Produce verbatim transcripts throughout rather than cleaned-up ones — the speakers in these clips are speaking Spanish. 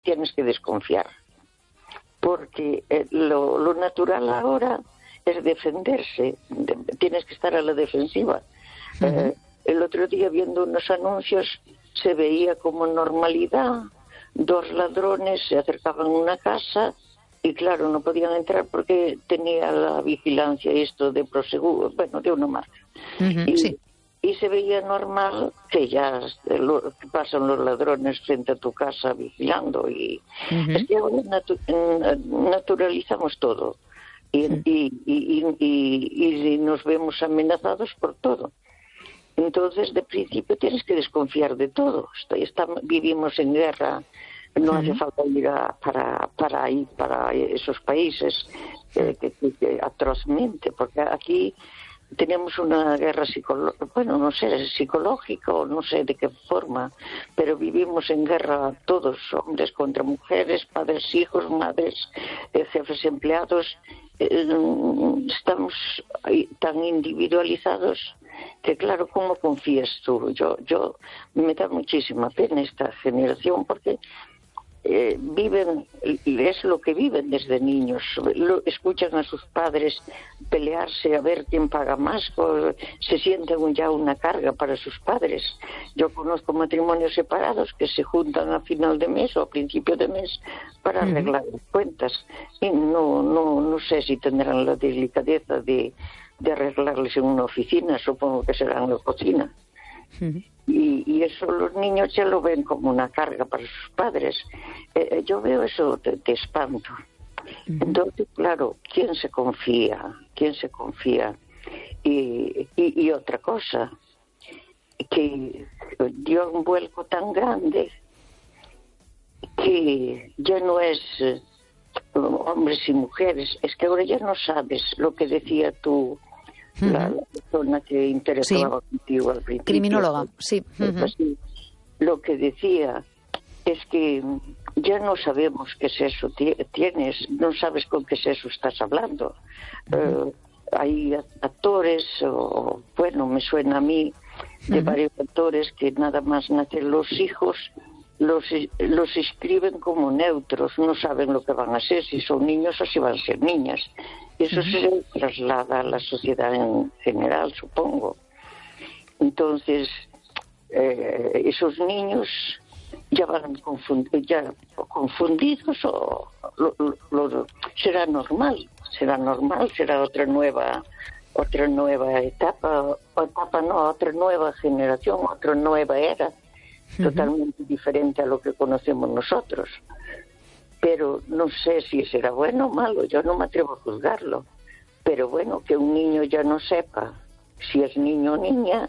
tienes que desconfiar, porque eh, lo, lo natural ahora es defenderse, de, tienes que estar a la defensiva. Uh-huh. Eh, el otro día, viendo unos anuncios, se veía como normalidad, dos ladrones se acercaban a una casa y claro, no podían entrar porque tenía la vigilancia esto de Prosegur, bueno, de una marca. Uh-huh, y, sí. y se veía normal que ya lo, que pasan los ladrones frente a tu casa vigilando. Y uh-huh. es que ahora natu- naturalizamos todo y, uh-huh. y, y, y, y, y nos vemos amenazados por todo. Entonces, de principio tienes que desconfiar de todo. Está, vivimos en guerra. No uh-huh. hace falta ir a, para, para ir para esos países eh, que, que, que atrozmente, porque aquí tenemos una guerra psicológica, bueno, no sé, psicológica o no sé de qué forma, pero vivimos en guerra todos, hombres contra mujeres, padres, hijos, madres, eh, jefes, empleados. Eh, estamos ahí tan individualizados que, claro, ¿cómo confías tú? Yo, yo me da muchísima pena esta generación porque Eh, viven, es lo que viven desde niños, lo, escuchan a sus padres pelearse a ver quién paga más, o se sienten ya una carga para sus padres. Yo conozco matrimonios separados que se juntan a final de mes o a principio de mes para uh-huh. arreglar las cuentas y no, no, no sé si tendrán la delicadeza de, de arreglarles en una oficina, supongo que será en la cocina. Uh-huh. Y, y eso los niños ya lo ven como una carga para sus padres. Eh, yo veo eso de, de espanto. Uh-huh. Entonces, claro, ¿quién se confía? ¿Quién se confía? Y, y, y otra cosa, que dio un vuelco tan grande que ya no es eh, hombres y mujeres, es que ahora ya no sabes lo que decía tú. La, la persona que interactuaba sí. contigo al principio. Criminóloga, sí. Uh-huh. Así, lo que decía es que ya no sabemos qué sexo tienes, no sabes con qué sexo estás hablando. Uh-huh. Uh, hay actores, o bueno, me suena a mí, de uh-huh. varios actores que nada más nacen los hijos, los, los escriben como neutros, no saben lo que van a ser, si son niños o si van a ser niñas. Eso uh-huh. se traslada a la sociedad en general, supongo. Entonces, eh, esos niños ya van confund- ya confundidos o lo, lo, lo, será normal, será normal, será otra nueva, otra nueva etapa, o etapa no, otra nueva generación, otra nueva era, uh-huh. totalmente diferente a lo que conocemos nosotros. Pero no sé si será bueno o malo, yo no me atrevo a juzgarlo. Pero bueno, que un niño ya no sepa si es niño o niña,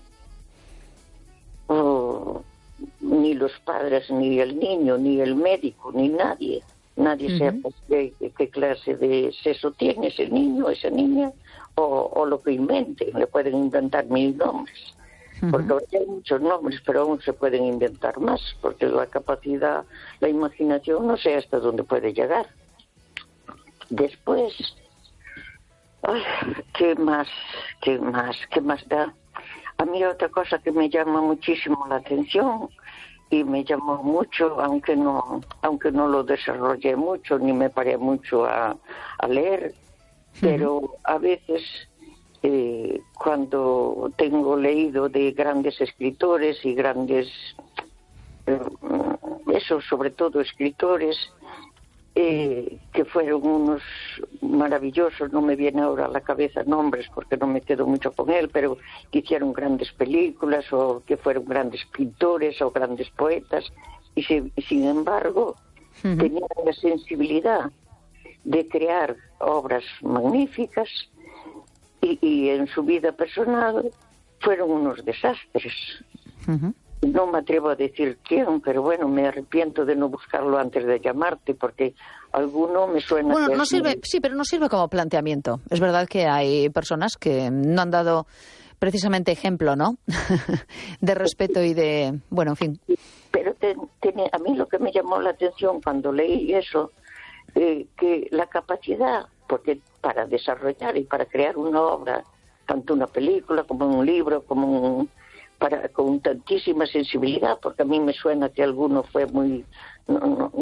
o ni los padres, ni el niño, ni el médico, ni nadie, nadie uh-huh. sepa qué, qué clase de sexo tiene ese niño, esa niña, o, o lo que inventen, le pueden inventar mil nombres. Porque ahora hay muchos nombres, pero aún se pueden inventar más, porque la capacidad, la imaginación, no sé hasta dónde puede llegar. Después, ay, ¿qué más, qué más, qué más da? A mí otra cosa que me llama muchísimo la atención, y me llamó mucho, aunque no, aunque no lo desarrollé mucho, ni me paré mucho a, a leer, pero uh-huh. a veces... Eh, cuando tengo leído de grandes escritores y grandes, eh, eso sobre todo escritores, eh, que fueron unos maravillosos, no me viene ahora a la cabeza nombres porque no me quedo mucho con él, pero que hicieron grandes películas o que fueron grandes pintores o grandes poetas, y si, sin embargo uh-huh. tenían la sensibilidad de crear obras magníficas. Y, y en su vida personal fueron unos desastres. Uh-huh. No me atrevo a decir quién, pero bueno, me arrepiento de no buscarlo antes de llamarte, porque alguno me suena... Bueno, que no es sirve, muy... sí, pero no sirve como planteamiento. Es verdad que hay personas que no han dado precisamente ejemplo, ¿no? de respeto y de... Bueno, en fin. Pero te, te, a mí lo que me llamó la atención cuando leí eso, eh, que la capacidad... porque para desarrollar y para crear una obra, tanto una película como un libro, como un, para, con tantísima sensibilidad, porque a mí me suena que alguno fue muy, no, no,